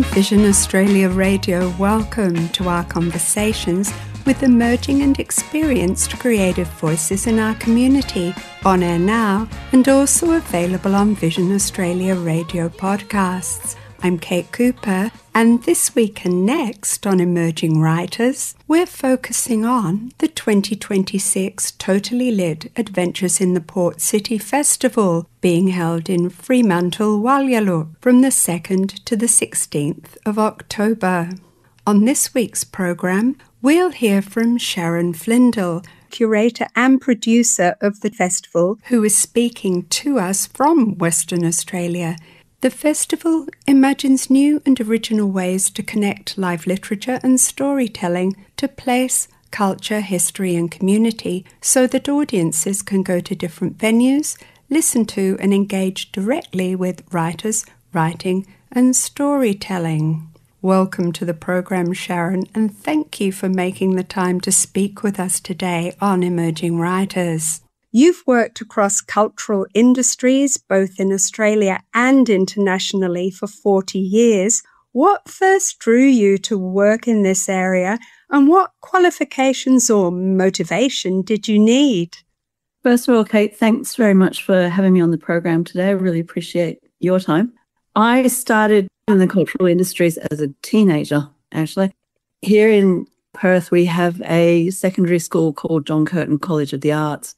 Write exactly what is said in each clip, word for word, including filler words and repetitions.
From Vision Australia Radio, welcome to our conversations with emerging and experienced creative voices in our community, on air now and also available on Vision Australia Radio podcasts. I'm Kate Cooper, and this week and next on Emerging Writers, we're focusing on the twenty twenty-six Totally Lit Adventures in the Port City Festival, being held in Fremantle, Walyaloop, from the second to the sixteenth of October. On this week's programme, we'll hear from Sharon Flindle, curator and producer of the festival, who is speaking to us from Western Australia. The festival imagines new and original ways to connect live literature and storytelling to place, culture, history and community so that audiences can go to different venues, listen to and engage directly with writers, writing and storytelling. Welcome to the programme, Sharon, and thank you for making the time to speak with us today on Emerging Writers. You've worked across cultural industries, both in Australia and internationally, for forty years. What first drew you to work in this area, and what qualifications or motivation did you need? First of all, Kate, thanks very much for having me on the program today. I really appreciate your time. I started in the cultural industries as a teenager, actually. Here in Perth, we have a secondary school called John Curtin College of the Arts.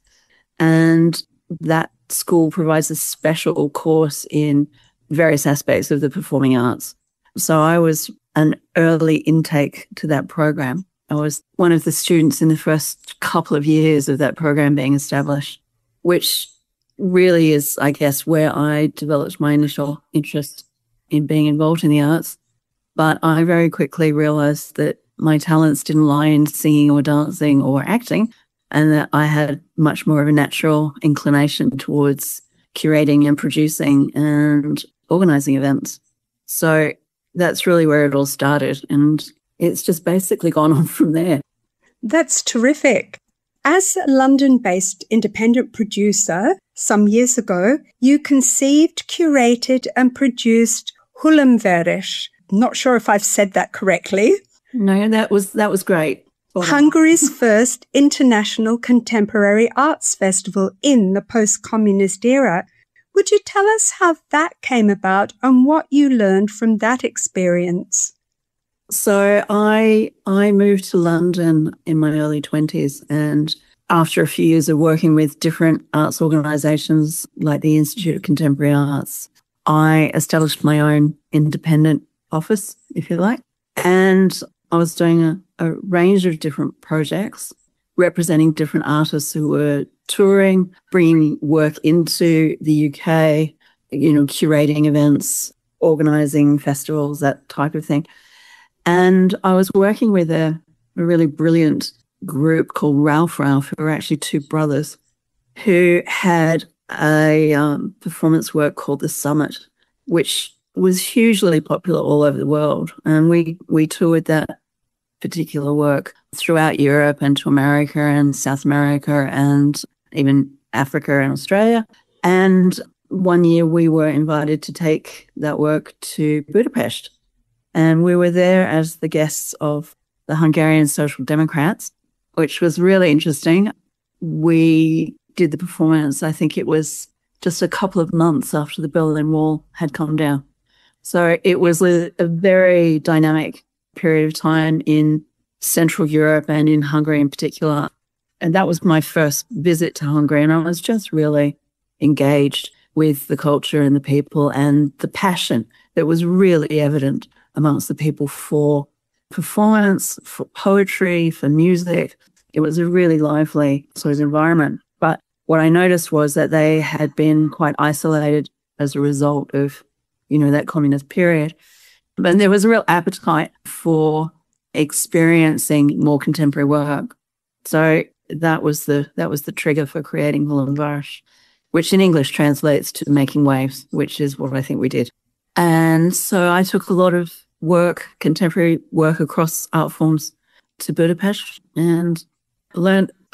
And that school provides a special course in various aspects of the performing arts. So I was an early intake to that program. I was one of the students in the first couple of years of that program being established, which really is, I guess, where I developed my initial interest in being involved in the arts. But I very quickly realized that my talents didn't lie in singing or dancing or acting, and that I had much more of a natural inclination towards curating and producing and organising events. So that's really where it all started, and it's just basically gone on from there. That's terrific. As a London-based independent producer, some years ago, you conceived, curated and produced Hulumverish. Not sure if I've said that correctly. No, that was that was great. Hungary's first international contemporary arts festival in the post-communist era. Would you tell us how that came about and what you learned from that experience? So I I moved to London in my early twenties, and after a few years of working with different arts organisations like the Institute of Contemporary Arts, I established my own independent office, if you like, and I was doing a, a range of different projects representing different artists who were touring, bringing work into the U K, you know, curating events, organising festivals, that type of thing. And I was working with a, a really brilliant group called Ralph Ralph, who were actually two brothers, who had a um, performance work called The Summit, which was hugely popular all over the world. And we, we toured that particular work throughout Europe and to America and South America and even Africa and Australia. And one year we were invited to take that work to Budapest. And we were there as the guests of the Hungarian Social Democrats, which was really interesting. We did the performance, I think it was just a couple of months after the Berlin Wall had come down. So it was a, a very dynamic period of time in Central Europe and in Hungary in particular. And that was my first visit to Hungary, and I was just really engaged with the culture and the people and the passion that was really evident amongst the people for performance, for poetry, for music. It was a really lively sort of environment. But what I noticed was that they had been quite isolated as a result of, you know, that communist period. But there was a real appetite for experiencing more contemporary work. So that was the that was the trigger for creating Hulumverish, which in English translates to making waves, which is what I think we did. And so I took a lot of work, contemporary work across art forms to Budapest, and learned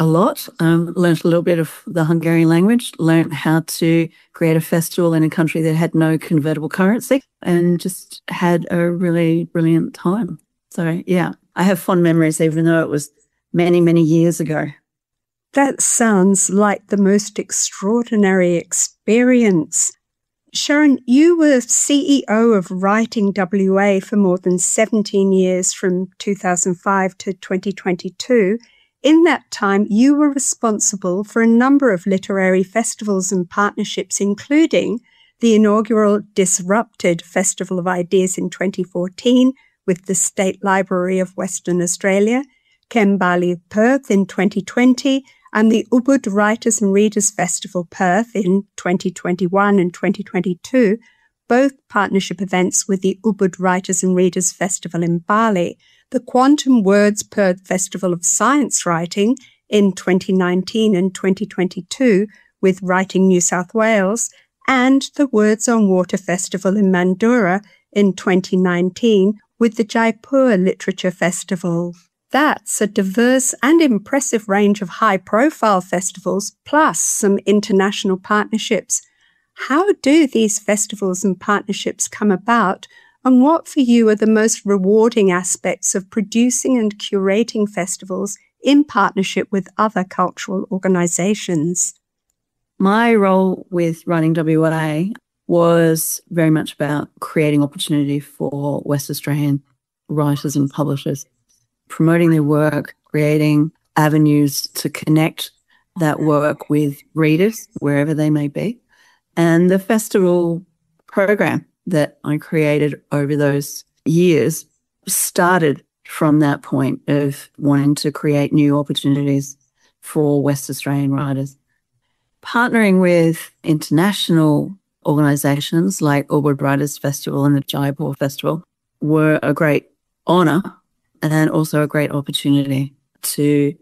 a lot. Um, learned a little bit of the Hungarian language, learned how to create a festival in a country that had no convertible currency, and just had a really brilliant time. So, yeah, I have fond memories, even though it was many, many years ago. That sounds like the most extraordinary experience. Sharon, you were C E O of Writing W A for more than seventeen years, from two thousand five to twenty twenty-two. In that time, you were responsible for a number of literary festivals and partnerships, including the inaugural Disrupted Festival of Ideas in twenty fourteen with the State Library of Western Australia, Kembali Perth in twenty twenty, and the Ubud Writers and Readers Festival Perth in twenty twenty-one and twenty twenty-two, both partnership events with the Ubud Writers and Readers Festival in Bali, the Quantum Words Perth Festival of Science Writing in twenty nineteen and twenty twenty-two with Writing New South Wales, and the Words on Water Festival in Mandurah in twenty nineteen with the Jaipur Literature Festival. That's a diverse and impressive range of high-profile festivals, plus some international partnerships. How do these festivals and partnerships come about, and what for you are the most rewarding aspects of producing and curating festivals in partnership with other cultural organisations? My role with Writing W A was very much about creating opportunity for West Australian writers and publishers, promoting their work, creating avenues to connect that work with readers wherever they may be. And the festival program that I created over those years started from that point of wanting to create new opportunities for West Australian writers. Partnering with international organisations like Ubud Writers Festival and the Jaipur Festival were a great honour and also a great opportunity to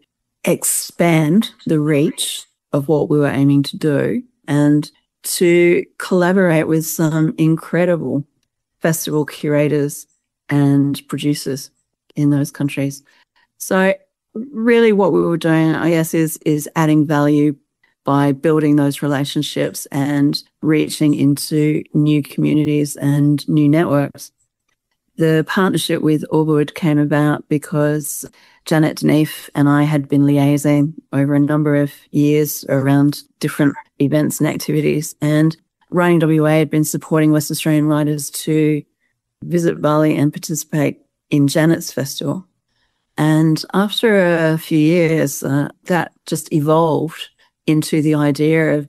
expand the reach of what we were aiming to do and to collaborate with some incredible festival curators and producers in those countries. So really what we were doing, I guess, is, is adding value by building those relationships and reaching into new communities and new networks. The partnership with Ubud came about because Janet Deneve and I had been liaising over a number of years around different events and activities, and Writing W A had been supporting West Australian writers to visit Bali and participate in Janet's festival. And after a few years, uh, that just evolved into the idea of